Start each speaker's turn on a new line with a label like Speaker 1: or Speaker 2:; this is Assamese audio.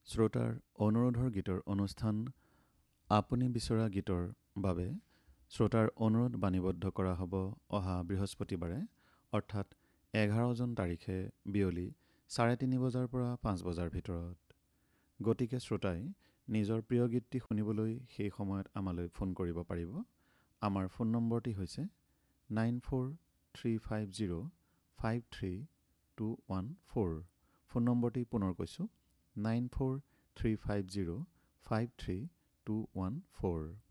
Speaker 1: শ্ৰোতাৰ অনুৰোধৰ গীতৰ অনুষ্ঠান আপুনি বিচৰা গীতৰ বাবে শ্ৰোতাৰ অনুৰোধ বাণীবদ্ধ কৰা হ'ব অহা বৃহস্পতিবাৰে অৰ্থাৎ 11 জুন তাৰিখে বিয়লি 3:30 বজাৰ পৰা 5 বজাৰ ভিতৰত। গতিকে শ্ৰোতাই নিজৰ প্ৰিয় গীতটি শুনিবলৈ সেই সময়ত আমালৈ ফোন কৰিব পাৰিব। আমাৰ ফোন নম্বৰটি হৈছে 9435053214। ফোন নম্বৰটি পুনৰ কৈছোঁ 9435053214।